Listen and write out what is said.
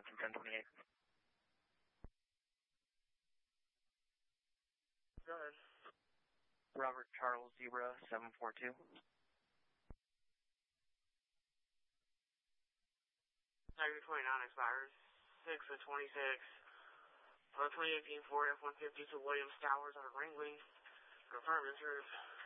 from 1028. Go ahead. Robert Charles Zebra 742. 29 expires 6 of 26. 2018 Ford F-150 to Williams Towers out of Ringling. Confirm insurance.